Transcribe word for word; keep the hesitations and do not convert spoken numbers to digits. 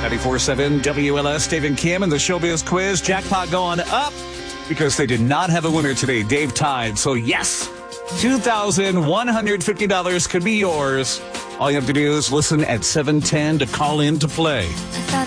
ninety-four point seven W L S, Dave and Kim, and the Showbiz Quiz. Jackpot going up because they did not have a winner today. Dave tied. So, yes, two thousand one hundred fifty dollars could be yours. All you have to do is listen at seven ten to call in to play.